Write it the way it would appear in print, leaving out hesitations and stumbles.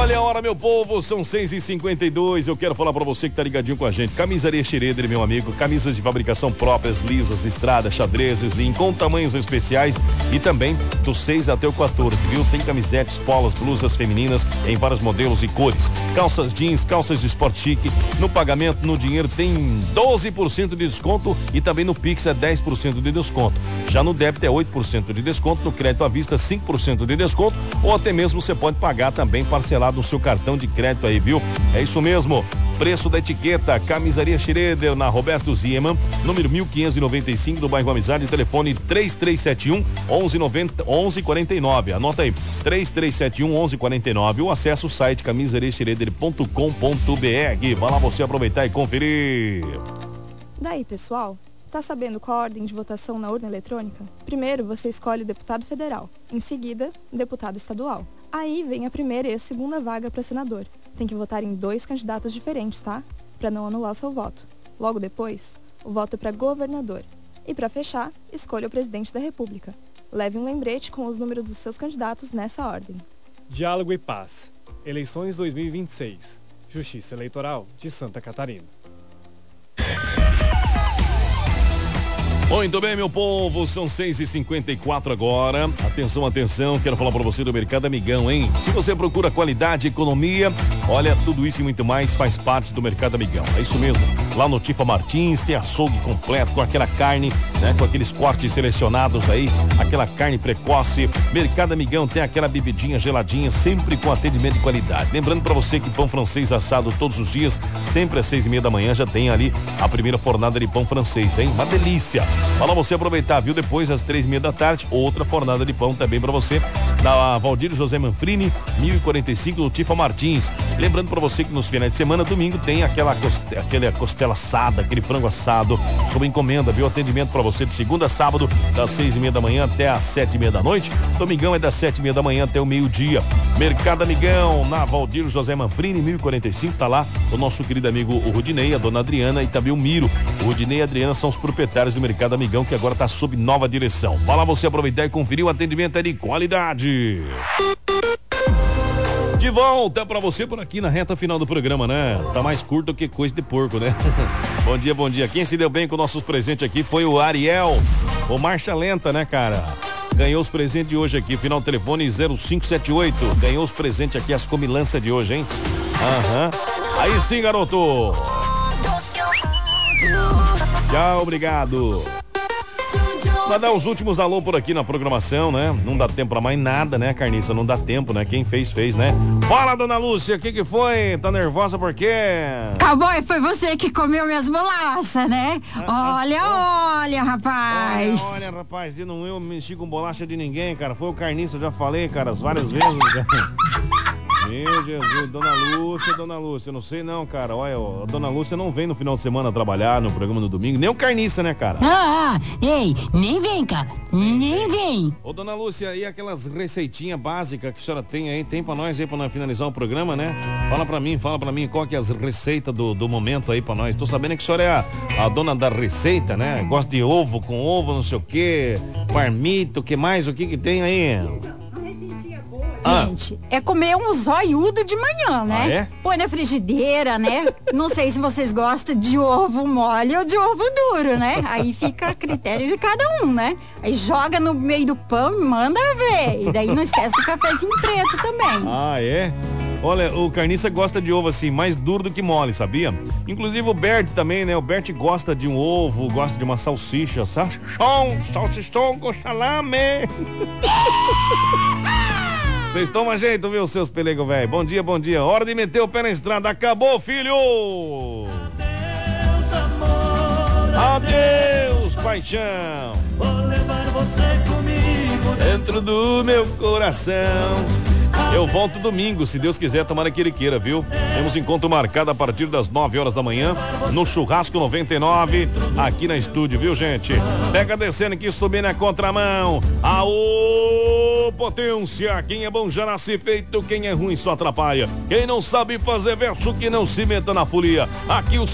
Olha a hora, meu povo, são 6h52. Eu quero falar pra você que tá ligadinho com a gente. Camisaria Schroeder, meu amigo. Camisas de fabricação próprias, lisas, estrada, xadrezes, slim, com tamanhos especiais e também do 6 até o 14, viu? Tem camisetes, polos, blusas femininas em vários modelos e cores. Calças jeans, calças de sport chique. No pagamento, no dinheiro, tem 12% de desconto e também no Pix é 10% de desconto. Já no débito é 8% de desconto, no crédito à vista 5% de desconto ou até mesmo você pode pagar também parcelado no seu cartão de crédito aí, viu? É isso mesmo. Preço da etiqueta, Camisaria Schroeder, na Roberto Ziemann, número 1595, do bairro Amizade, telefone 3371 1149. Anota aí, 3371 1149, ou acessa o site camisariaschroeder.com.br. Vai lá você aproveitar e conferir. Daí, pessoal, tá sabendo qual a ordem de votação na urna eletrônica? Primeiro, você escolhe deputado federal, em seguida, deputado estadual. Aí vem a primeira e a segunda vaga para senador. Tem que votar em 2 candidatos diferentes, tá? Para não anular o seu voto. Logo depois, o voto é para governador. E para fechar, escolha o presidente da República. Leve um lembrete com os números dos seus candidatos nessa ordem. Diálogo e Paz. Eleições 2026. Justiça Eleitoral de Santa Catarina. Muito bem, meu povo, são 6h54 agora. Atenção, atenção, quero falar para você do Mercado Amigão, hein? Se você procura qualidade, economia, olha, tudo isso e muito mais faz parte do Mercado Amigão. É isso mesmo. Lá no Tifa Martins tem açougue completo com aquela carne, né? Com aqueles cortes selecionados aí, aquela carne precoce. Mercado Amigão tem aquela bebidinha geladinha, sempre com atendimento de qualidade. Lembrando para você que pão francês assado todos os dias, sempre às 6h30 da manhã, já tem ali a primeira fornada de pão francês, hein? Uma delícia. Fala você aproveitar, viu? Depois, às 3h30 da tarde, outra fornada de pão também pra você, da Valdir José Manfrini, 1045, do Tifa Martins. Lembrando pra você que nos finais de semana, domingo, tem aquela costela assada, aquele frango assado, sob encomenda, viu? Atendimento pra você de segunda a sábado, das 6h30 da manhã até às 7h30 da noite. Domingão é das 7h30 da manhã até o meio-dia. Mercado Amigão, na Valdir José Manfrini, 1045, tá lá o nosso querido amigo o Rudinei, a dona Adriana e também o Miro. O Rudinei e a Adriana são os proprietários do Mercado Amigão, que agora está sob nova direção. Vai lá você aproveitar e conferir, o atendimento é de qualidade. De volta pra você por aqui na reta final do programa, né? Tá mais curto que coisa de porco, né? Bom dia, bom dia. Quem se deu bem com nossos presentes aqui foi o Ariel, o Marcha Lenta, né, cara? Ganhou os presentes de hoje aqui, final do telefone 0578. Ganhou os presentes aqui, as comilanças de hoje, hein? Aham. Aí sim, garoto. Tchau, obrigado. Vai dar os últimos alô por aqui na programação, né? Não dá tempo pra mais nada, né, Carniça? Não dá tempo, né? Quem fez, né? Fala, dona Lúcia, o que foi? Tá nervosa por quê? Cowboy, foi você que comeu minhas bolachas, né? Olha, rapaz. Olha, rapaz, eu não mexi com bolacha de ninguém, cara. Foi o Carniça, eu já falei, cara, várias vezes. Meu Jesus, dona Lúcia, não sei não, cara. Olha, a dona Lúcia não vem no final de semana trabalhar no programa no domingo, nem o Carniça, né, cara? Ei, nem vem, cara, nem vem. Ô, dona Lúcia, e aquelas receitinhas básicas que a senhora tem aí, tem pra nós finalizar o programa, né? Fala pra mim, qual que é as receitas do momento aí pra nós. Tô sabendo que a senhora é a dona da receita, né? Gosta de ovo, com ovo, não sei o quê, parmito, que mais, o que tem aí? Gente, é comer um zoiudo de manhã, né? Ah, é? Põe na frigideira, né? Não sei se vocês gostam de ovo mole ou de ovo duro, né? Aí fica a critério de cada um, né? Aí joga no meio do pão e manda ver. E daí não esquece do cafezinho preto também. Ah, é? Olha, o Carniça gosta de ovo assim, mais duro do que mole, sabia? Inclusive o Bert também, né? O Bert gosta de um ovo, gosta de uma salsicha, salsichão com salame. Vocês tomam jeito, viu, seus pelego velho? Bom dia, bom dia. Hora de meter o pé na estrada. Acabou, filho! Adeus, amor. Adeus, paixão. Vou levar você comigo dentro do meu coração. Eu volto domingo, se Deus quiser, tomara que ele queira, viu? Temos encontro marcado a partir das 9 horas da manhã, no Churrasco 99, aqui na estúdio, viu, gente? Pega descendo aqui, subir na contramão. Aô, potência! Quem é bom já nasce feito, quem é ruim só atrapalha. Quem não sabe fazer verso, que não se meta na folia. Aqui o